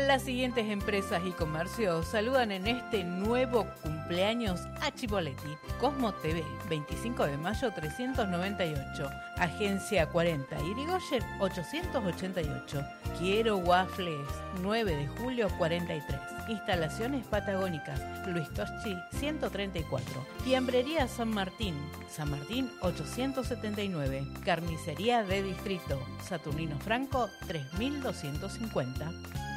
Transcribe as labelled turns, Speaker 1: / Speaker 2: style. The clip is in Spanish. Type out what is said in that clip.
Speaker 1: Las siguientes empresas y comercios saludan en este nuevo cumpleaños a Chipoletti. Cosmo TV, 25 de mayo 398. Agencia 40, Irigoyen 888. Quiero Waffles, 9 de julio 43. Instalaciones Patagónicas, Luis Toschi 134. Fiambrería San Martín 879. Carnicería de Distrito, Saturnino Franco 3250.